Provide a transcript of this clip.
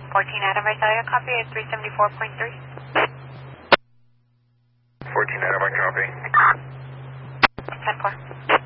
14 Adam, I saw you copy at 374.3. 14 Adam, I copy. 10-4.